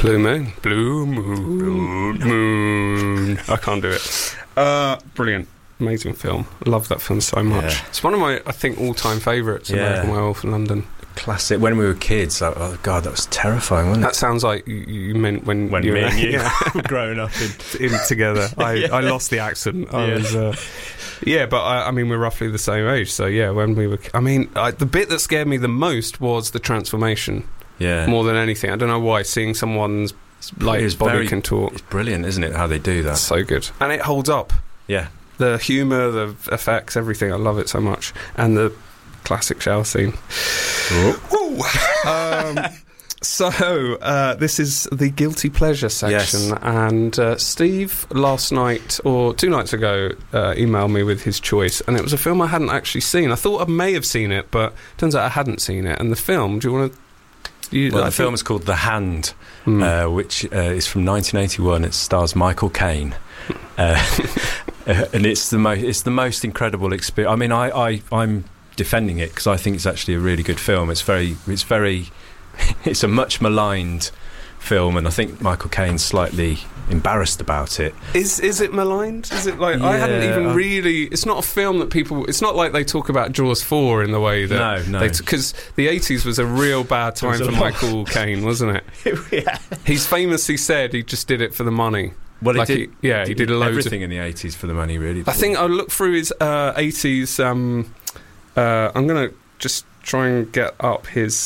Blue Moon. Blue Moon. I can't do it. Brilliant. Amazing film. I love that film so much. Yeah. It's one of my, I think, all-time favourites, American Werewolf in London. Classic. When we were kids, oh God, that was terrifying, wasn't it? That sounds like you meant when me and you were growing up in together. I lost the accent. But I mean, we're roughly the same age. So yeah, when we were, I mean, the bit that scared me the most was the transformation. Yeah. More than anything, I don't know why. Seeing someone's his body contort. It's brilliant, isn't it? How they do that. It's so good, and it holds up. Yeah. The humour, the effects, everything. I love it so much, and the classic shower scene. So this is the guilty pleasure section, and Steve last night or 2 nights ago emailed me with his choice, and it was a film I hadn't actually seen. I thought I may have seen it, but turns out I hadn't seen it. And the film, do you want to? The film is called The Hand, which is from 1981. It stars Michael Caine. And it's the most incredible experience. I mean, I'm defending it because I think it's actually a really good film. It's a much maligned film, and I think Michael Caine's slightly embarrassed about it. Is it maligned? Is it like I hadn't even really? It's not a film that people. It's not like they talk about Jaws 4 in the way that no, because the 80s was a real bad time for Michael Caine, wasn't it? Yeah. He's famously said he just did it for the money. Well, he did a load everything in the 80s for the money, really. I think I'll look through his 80s. I'm going to just try and get up his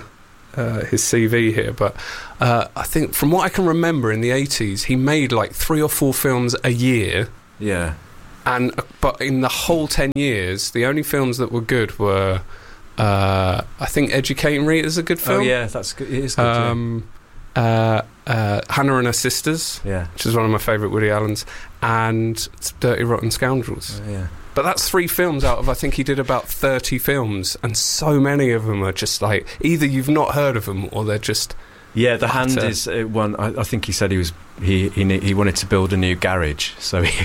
CV here, but I think from what I can remember in the 80s, he made like 3 or 4 films a year. Yeah. But in the whole 10 years, the only films that were good were, I think Educating Rita is a good film. Oh yeah, that's good. It is good. Hannah and Her Sisters, which is one of my favourite Woody Allen's, and Dirty Rotten Scoundrels. Yeah. But that's 3 films out of, I think he did about 30 films, and so many of them are just like, either you've not heard of them or they're just... Yeah, The Hand is one. I think he said he wanted to build a new garage, so he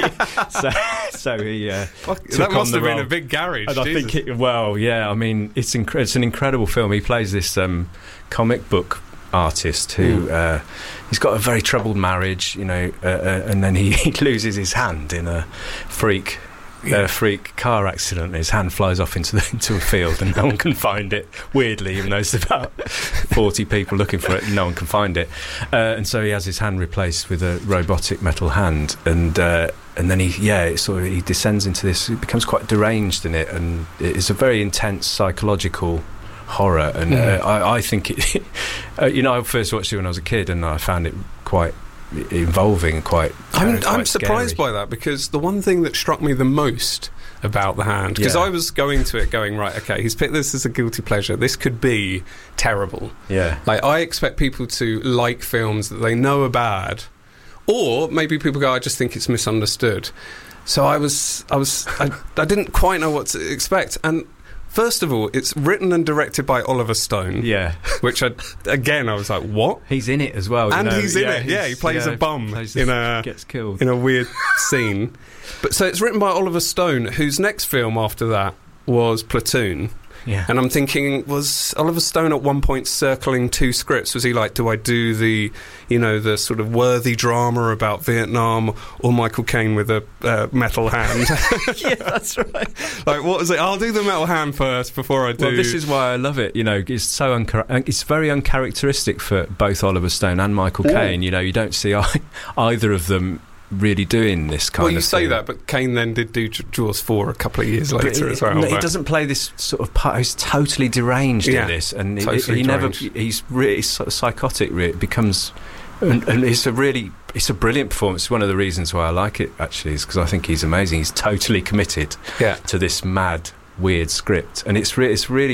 that must have been a big garage. And I think I mean, it's an incredible film. He plays this comic book artist who he's got a very troubled marriage, and then he loses his hand in a freak car accident. His hand flies off into a field, and no one can find it. Weirdly, even though there's about 40 people looking for it, no one can find it. And so he has his hand replaced with a robotic metal hand, and then he descends into this. He becomes quite deranged in it, and it's a very intense psychological horror. And I think it. I first watched it when I was a kid, and I found it quite involving and quite I'm surprised by that, because the one thing that struck me the most about The Hand, because I was going to it going, right, okay, he's picked this as a guilty pleasure, this could be terrible. Like, I expect people to like films that they know are bad, or maybe people go, I just think it's misunderstood. So I didn't quite know what to expect. And first of all, it's written and directed by Oliver Stone. Yeah. Which, I was like, what? He's in it as well. And he's in it. Yeah, he plays a bum gets killed in a weird scene. But so it's written by Oliver Stone, whose next film after that was Platoon. Yeah. And I'm thinking, was Oliver Stone at one point circling 2 scripts? Was he like, do I do the sort of worthy drama about Vietnam, or Michael Caine with a metal hand? Yeah, that's right. Like, what was it? I'll do the metal hand first before I do... Well, this is why I love it. It's so it's very uncharacteristic for both Oliver Stone and Michael Caine. You don't see either of them really doing this kind of thing. Well, you say that, but Caine then did do Jaws 4 a couple of years later as well. He doesn't play this sort of part. He's totally deranged in this, and he's really sort of psychotic. It becomes, and it's a brilliant performance. One of the reasons why I like it, actually, is because I think he's amazing. He's totally committed to this mad, weird script, and it's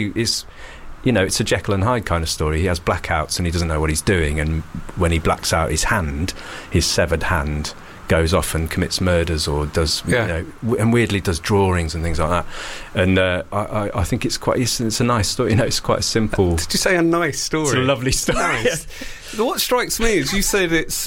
a Jekyll and Hyde kind of story. He has blackouts and he doesn't know what he's doing, and when he blacks out, his severed hand goes off and commits murders, or does and weirdly does drawings and things like that. And I think it's a nice story. It's quite a simple. Did you say a nice story? It's a lovely story. Nice. What strikes me is you said it's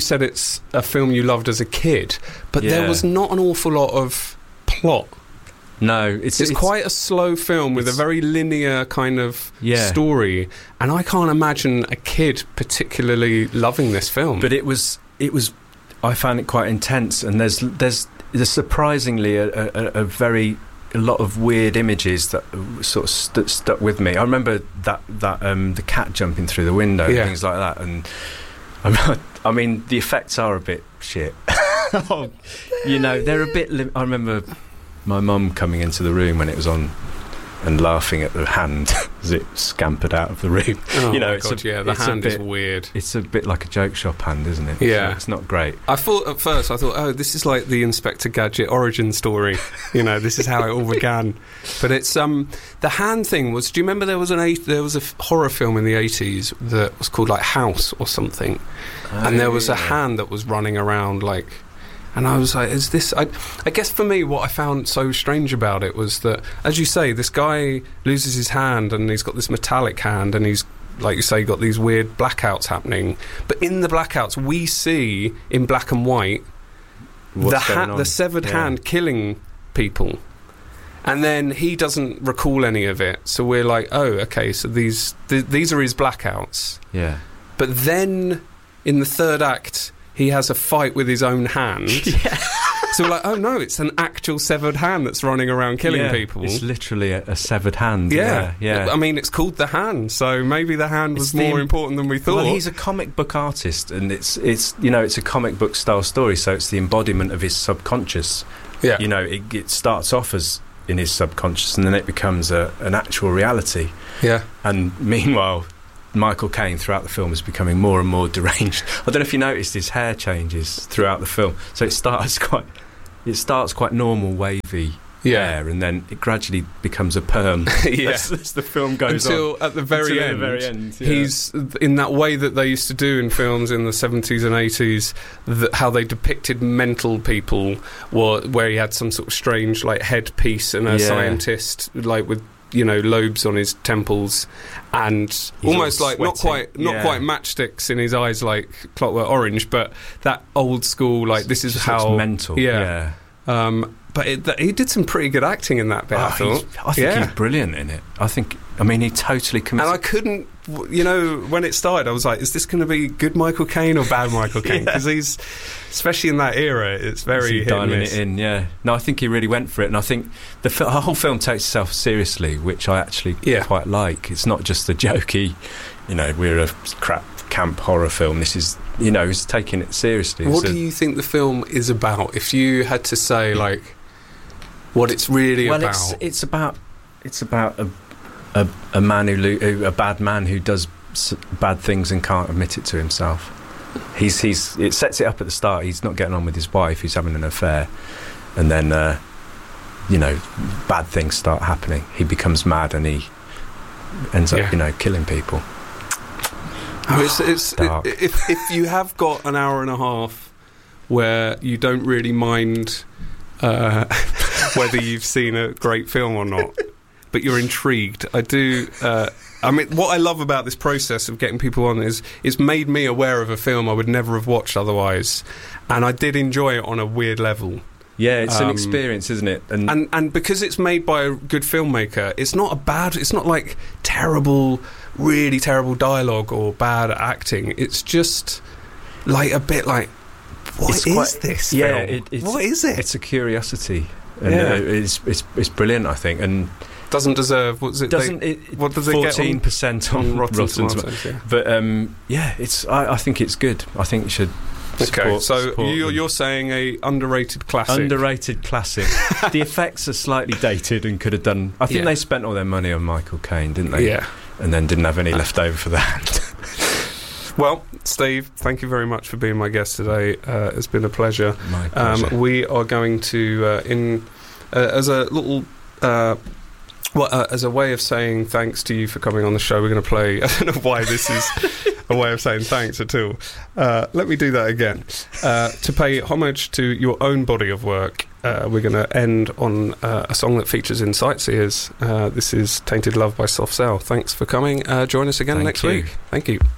a film you loved as a kid, but there was not an awful lot of plot. No, it's quite a slow film with a very linear kind of story, and I can't imagine a kid particularly loving this film. But it was. I found it quite intense, and there's surprisingly a lot of weird images that sort of stuck with me. I remember that the cat jumping through the window and things like that, and I mean the effects are a bit shit. You know, they're a bit. I remember my mum coming into the room when it was on and laughing at the hand as it scampered out of the room. Oh, you know, the hand is weird. It's a bit like a joke shop hand, isn't it? Yeah. So it's not great. At first, I thought, oh, this is like the Inspector Gadget origin story. You know, this is how it all began. But it's the hand thing was. Do you remember there was a horror film in the 80s that was called like House or something, and there was a hand that was running around like. And I was like, is this... I guess for me, what I found so strange about it was that, as you say, this guy loses his hand and he's got this metallic hand and he's, like you say, got these weird blackouts happening. But in the blackouts, we see, in black and white, the severed hand killing people. And then he doesn't recall any of it. So we're like, oh, okay, so these are his blackouts. Yeah. But then, in the third act... he has a fight with his own hand. Yeah. So we're like, oh no, it's an actual severed hand that's running around killing people. It's literally a severed hand. Yeah. Yeah. I mean, it's called The Hand, so maybe the hand was more important than we thought. Well, he's a comic book artist, and it's a comic book style story, so it's the embodiment of his subconscious. Yeah. You know, it starts off as in his subconscious, and then it becomes an actual reality. Yeah. And meanwhile, Michael Caine throughout the film is becoming more and more deranged. I don't know if you noticed his hair changes throughout the film. So it starts quite normal, wavy hair, and then it gradually becomes a perm as the film goes until at the very end. He's in that way that they used to do in films in the 70s and 80s, how they depicted mental people, where he had some sort of strange like headpiece and a scientist like with, you know, lobes on his temples and he's almost like not quite matchsticks in his eyes like Clockwork Orange, but that old school like this is how mental. But he did some pretty good acting in that bit. I thought. I think he's brilliant in it. I mean, he totally commits. And I couldn't, you know, when it started, I was like, is this going to be good Michael Caine or bad Michael Caine? Because he's, especially in that era, it's very dialing it in. Yeah, no, I think he really went for it, and I think the whole film takes itself seriously, which I actually quite like. It's not just a jokey, you know, we're a crap camp horror film. This is, you know, he's taking it seriously. What do you think the film is about? If you had to say, like, what it's really about? It's about a man a bad man who does bad things and can't admit it to himself. It sets it up at the start. He's not getting on with his wife. He's having an affair, and then you know, bad things start happening. He becomes mad and he ends up, you know, killing people. If you have got an hour and a half where you don't really mind whether you've seen a great film or not, but you're intrigued, I do. I mean, what I love about this process of getting people on is it's made me aware of a film I would never have watched otherwise, and I did enjoy it on a weird level. Yeah, it's an experience, isn't it? And because it's made by a good filmmaker, it's not like terrible, really terrible dialogue or bad acting. It's just like a bit like, what is this film? Yeah, what is it? It's a curiosity, and it's brilliant, I think, and doesn't deserve. What does it? What does it get? 14% on Rotten Tomatoes. Yeah. But I think it's good. I think you should. Okay, so you're saying a underrated classic. Underrated classic. The effects are slightly dated and could have done. I think they spent all their money on Michael Caine, didn't they? Yeah. And then didn't have any left over for that. Well, Steve, thank you very much for being my guest today. It's been a pleasure. My pleasure. We are going to, as a little. As a way of saying thanks to you for coming on the show, we're going to play. I don't know why this is a way of saying thanks at all. Let me do that again. To pay homage to your own body of work, we're going to end on a song that features in Sightseers. This is Tainted Love by Soft Cell. Thanks for coming. Join us again next week. Thank you.